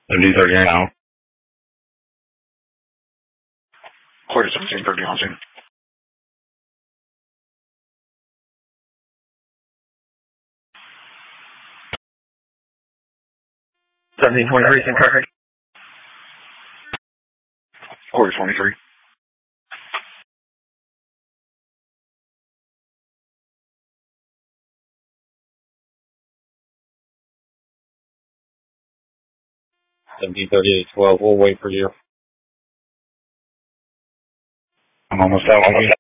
MD-30 now. Quarter 1730 housing. 1723, same traffic. Quarter 23. MD-3812, we'll wait for you. I'm almost out.